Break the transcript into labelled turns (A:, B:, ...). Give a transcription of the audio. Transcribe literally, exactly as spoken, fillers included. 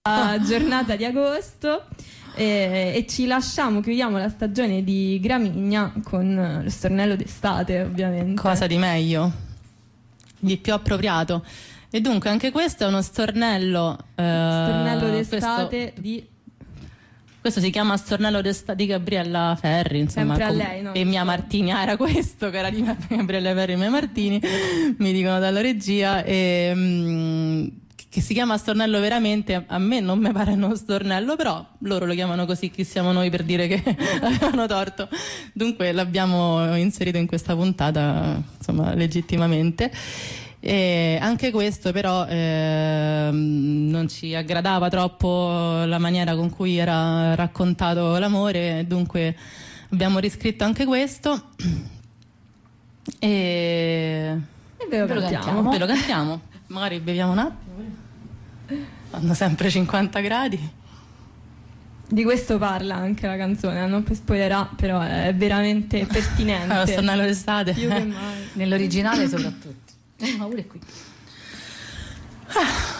A: giornata di agosto e, e ci lasciamo, chiudiamo la stagione di Gramigna con lo stornello d'estate, ovviamente.
B: Cosa di meglio, di più appropriato. E dunque anche questo è uno stornello eh,
A: stornello d'estate
B: questo,
A: di
B: questo si chiama stornello d'estate di Gabriella Ferri, insomma.
A: Sempre a lei, no?
B: E Mia Martini, ah, era questo che era di Gabriella Ferri e Mia Martini, mi dicono dalla regia, e mh, che si chiama stornello veramente. A me non mi pare uno stornello, però loro lo chiamano così, chi siamo noi per dire che avevano torto. Dunque l'abbiamo inserito in questa puntata, insomma, legittimamente. E anche questo però eh, non ci aggradava troppo la maniera con cui era raccontato l'amore, dunque abbiamo riscritto anche questo e,
A: e ve lo
B: ve lo
A: cantiamo.
B: Ve lo cantiamo. Magari beviamo un attimo, fanno sempre cinquanta gradi.
A: Di questo parla anche la canzone, non per spoilerà, però è veramente pertinente.
B: Lo stornello d'estate,
A: più che mai.
C: Nell'originale soprattutto. Ma pure qui.
B: Ah.